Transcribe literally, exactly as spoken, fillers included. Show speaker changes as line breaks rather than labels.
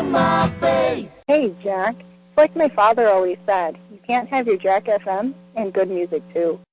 my face.
Hey, Jack. It's like my father always said, you can't have your Jack F M and good music, too.